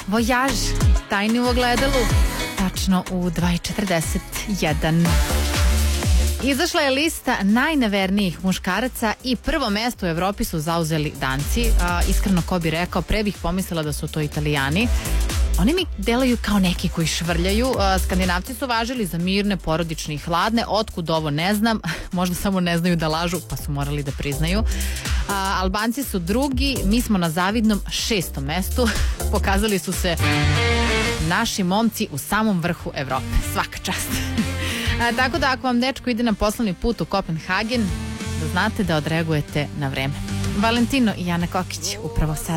Voyage, tajni u ogledalu, tačno u 2:41. Izašla je lista najnevernijih muškaraca i prvo mesto u Evropi su zauzeli Danci. Iskreno, ko bi rekao, pre bih pomislila da su to Italijani. Oni mi delaju kao neki koji švrljaju. Skandinavci su važili za mirne, porodične i hladne. Otkud ovo ne znam, možda samo ne znaju da lažu, pa su morali da priznaju. Albanci su drugi, mi smo na zavidnom 6. mestu. Pokazali su se naši momci u samom vrhu Evrope. Svaka čast. Tako da ako vam dečko ide na poslovni put u Kopenhagen, da znate da odreagujete na vreme. Valentino i Jana Kokić upravo sad.